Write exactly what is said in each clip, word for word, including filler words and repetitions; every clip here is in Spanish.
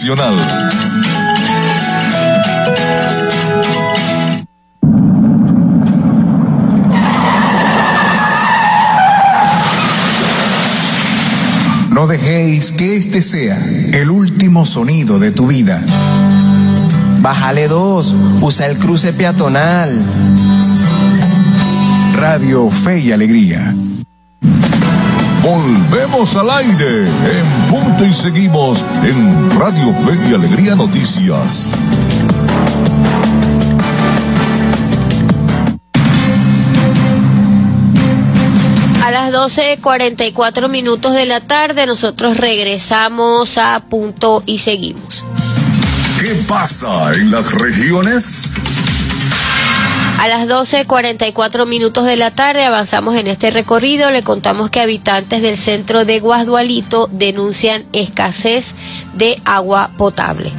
Nacional. No dejéis que este sea el último sonido de tu vida. Bájale dos, usa el cruce peatonal. Radio Fe y Alegría. Volvemos al aire en punto y seguimos en Radio Fe y Alegría Noticias. A las doce cuarenta y cuatro minutos de la tarde nosotros regresamos a Punto y Seguimos. ¿Qué pasa en las regiones? A las doce cuarenta y cuatro minutos de la tarde avanzamos en este recorrido. Le contamos que habitantes del centro de Guasdualito denuncian escasez de agua potable.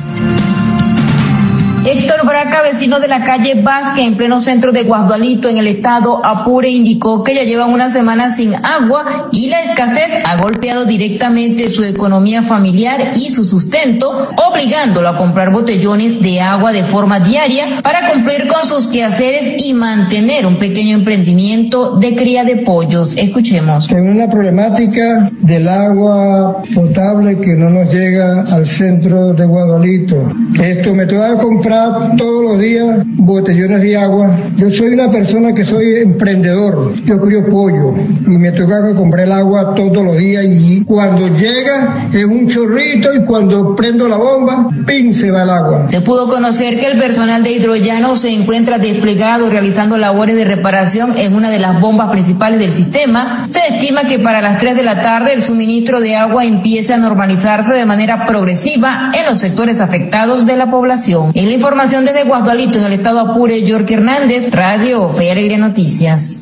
Héctor Braca, vecino de la calle Vázquez, en pleno centro de Guasdualito, en el estado Apure, indicó que ya llevan una semana sin agua y la escasez ha golpeado directamente su economía familiar y su sustento, obligándolo a comprar botellones de agua de forma diaria para cumplir con sus quehaceres y mantener un pequeño emprendimiento de cría de pollos. Escuchemos. En una problemática del agua potable que no nos llega al centro de Guasdualito. Esto me toca comprar todos los días botellones de agua. Yo soy una persona que soy emprendedor, yo crío pollo y me toca que comprar el agua todos los días y cuando llega es un chorrito y cuando prendo la bomba, ¡pin!, se va el agua. Se pudo conocer que el personal de Hidrollano se encuentra desplegado realizando labores de reparación en una de las bombas principales del sistema. Se estima que para las tres de la tarde el suministro de agua empiece a normalizarse de manera progresiva en los sectores afectados de la población. En la información desde Guasdualito, en el estado Apure, York Hernández, Radio Fe y Alegría Noticias.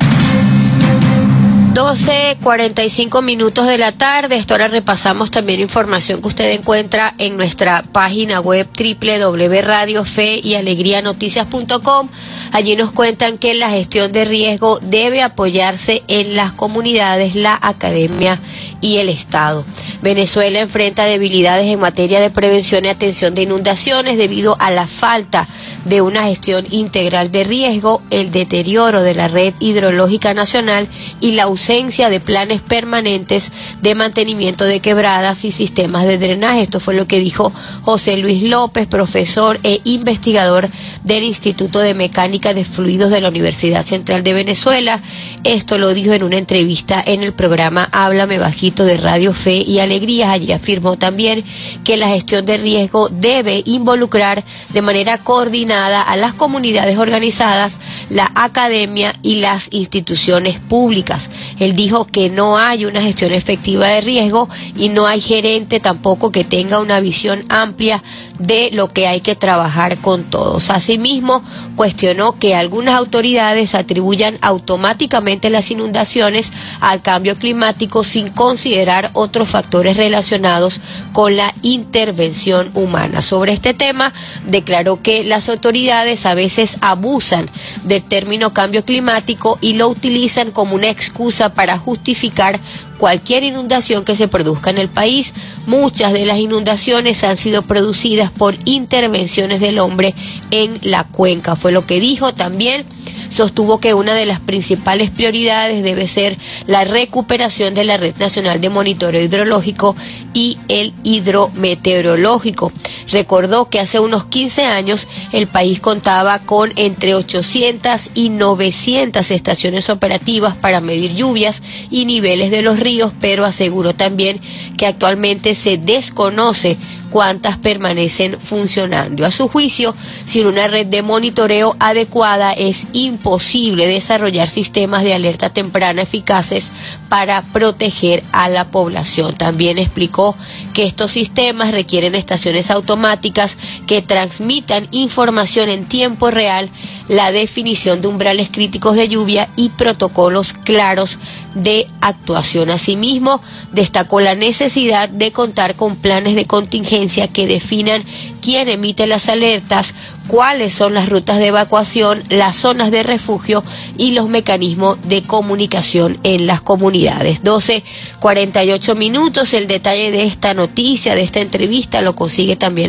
doce cuarenta y cinco minutos de la tarde. Esta hora repasamos también información que usted encuentra en nuestra página web doble u doble u doble u punto radio fe y alegría noticias punto com. Allí nos cuentan que la gestión de riesgo debe apoyarse en las comunidades, la academia y el Estado. Venezuela enfrenta debilidades en materia de prevención y atención de inundaciones debido a la falta de una gestión integral de riesgo, el deterioro de la red hidrológica nacional y la ausencia de planes permanentes de mantenimiento de quebradas y sistemas de drenaje. Esto fue lo que dijo José Luis López, profesor e investigador del Instituto de Mecánica de Fluidos de la Universidad Central de Venezuela. Esto lo dijo en una entrevista en el programa Háblame Bajito de Radio Fe y Alegría. Allí afirmó también que la gestión de riesgo debe involucrar de manera coordinada a las comunidades organizadas, la academia y las instituciones públicas. Él dijo que no hay una gestión efectiva de riesgo y no hay gerente tampoco que tenga una visión amplia de lo que hay que trabajar con todos. Asimismo, cuestionó que algunas autoridades atribuyan automáticamente las inundaciones al cambio climático sin considerar otros factores relacionados con la intervención humana. Sobre este tema, declaró que las autoridades a veces abusan del término cambio climático y lo utilizan como una excusa para justificar cualquier inundación que se produzca en el país. Muchas de las inundaciones han sido producidas por intervenciones del hombre en la cuenca, fue lo que dijo. También sostuvo que una de las principales prioridades debe ser la recuperación de la Red Nacional de Monitoreo Hidrológico y el hidrometeorológico. Recordó que hace unos quince años el país contaba con entre ochocientas y novecientas estaciones operativas para medir lluvias y niveles de los ríos, pero aseguró también que actualmente se desconoce cuántas permanecen funcionando. A su juicio, sin una red de monitoreo adecuada es imposible desarrollar sistemas de alerta temprana eficaces para proteger a la población. También explicó que estos sistemas requieren estaciones automáticas que transmitan información en tiempo real, la definición de umbrales críticos de lluvia y protocolos claros de actuación. Asimismo, destacó la necesidad de contar con planes de contingencia que definan quién emite las alertas, cuáles son las rutas de evacuación, las zonas de refugio y los mecanismos de comunicación en las comunidades. doce cuarenta y ocho minutos. El detalle de esta noticia, de esta entrevista, lo consigue también